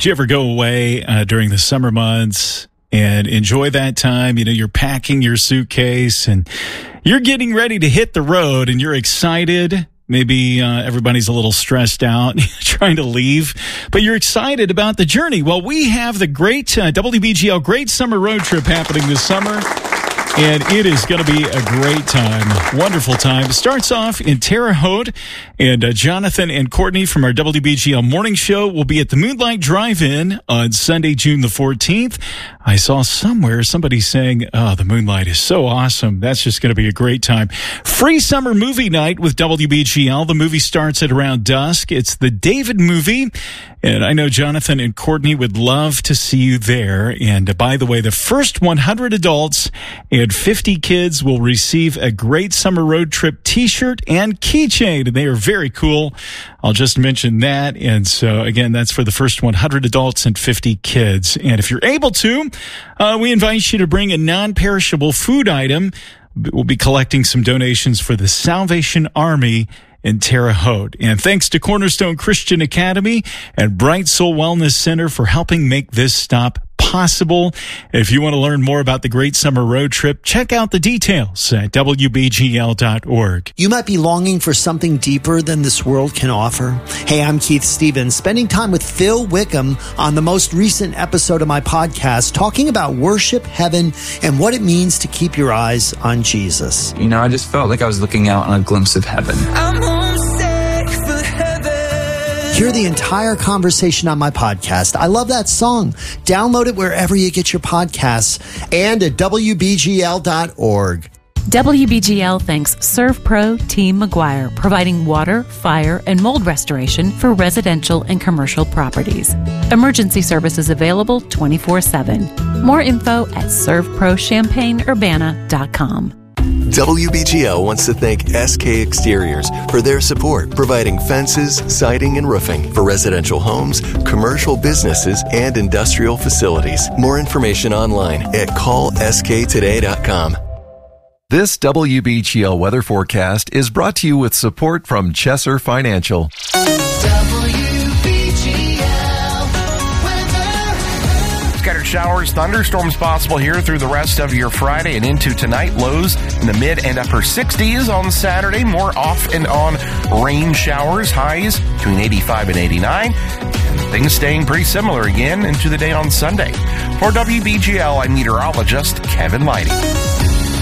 Do you ever go away during the summer months and enjoy that time? You know, you're packing your suitcase and you're getting ready to hit the road and you're excited. Maybe everybody's a little stressed out trying to leave, but you're excited about the journey. Well, we have the great WBGL Great Summer Road Trip happening this summer. And it is going to be a great time, wonderful time. It starts off in Terre Haute, and Jonathan and Courtney from our WBGL Morning Show will be at the Moonlight Drive-In on Sunday, June the 14th. I saw somewhere somebody saying, oh, the Moonlight is so awesome. That's just going to be a great time. Free summer movie night with WBGL. The movie starts at around dusk. It's the David movie. And I know Jonathan and Courtney would love to see you there. And by the way, the first 100 adults and 50 kids will receive a Great Summer Road Trip t-shirt and keychain. And they are very cool. I'll just mention that. And so, again, that's for the first 100 adults and 50 kids. And if you're able to, we invite you to bring a non-perishable food item. We'll be collecting some donations for the Salvation Army in Terre Haute. And thanks to Cornerstone Christian Academy and Bright Soul Wellness Center for helping make this stop possible. If you want to learn more about the Great Summer Road Trip, check out the details at WBGL.org. You might be longing for something deeper than this world can offer. Hey, I'm Keith Stevens, spending time with Phil Wickham on the most recent episode of my podcast, talking about worship, heaven, and what it means to keep your eyes on Jesus. You know, I just felt like I was looking out on a glimpse of heaven. I'm homesick for heaven. Hear the entire conversation on my podcast. I love that song. Download it wherever you get your podcasts and at WBGL.org. WBGL thanks ServPro Team McGuire, providing water, fire, and mold restoration for residential and commercial properties. Emergency services available 24/7. More info at servprochampaignurbana.com. WBGL wants to thank SK Exteriors for their support, providing fences, siding, and roofing for residential homes, commercial businesses, and industrial facilities. More information online at callsktoday.com. This WBGL weather forecast is brought to you with support from Chesser Financial. Scattered showers, thunderstorms possible here through the rest of your Friday and into tonight. Lows in the mid and upper 60s on Saturday. More off and on rain showers. Highs between 85 and 89. And things staying pretty similar again into the day on Sunday. For WBGL, I'm meteorologist Kevin Lighty.